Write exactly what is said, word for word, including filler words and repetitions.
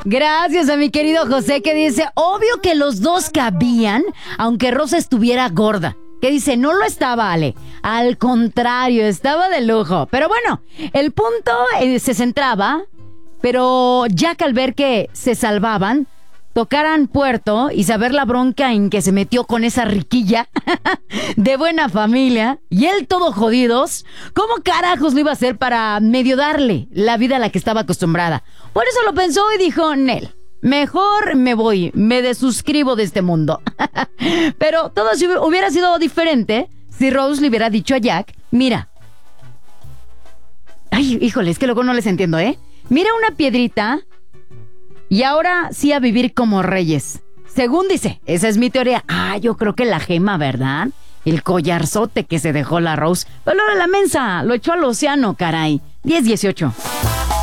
Gracias a mi querido José, que dice, obvio que los dos cabían, aunque Rosa estuviera gorda. Que dice, no lo estaba, Ale. Al contrario, estaba de lujo. Pero bueno, el punto eh, se centraba, pero Jack, al ver que se salvaban, tocaran puerto y saber la bronca en que se metió con esa riquilla de buena familia, y él todo jodidos, ¿cómo carajos lo iba a hacer para medio darle la vida a la que estaba acostumbrada? Por eso lo pensó y dijo, Nel, mejor me voy, me desuscribo de este mundo. Pero todo hubiera sido diferente si Rose le hubiera dicho a Jack, mira, ay, híjole, es que luego no les entiendo, ¿eh? Mira una piedrita y ahora sí a vivir como reyes. Según dice, esa es mi teoría. Ah, yo creo que la gema, ¿verdad? El collarzote que se dejó la Rose. Pero lo de la mensa, lo echó al océano, caray. diez dieciocho.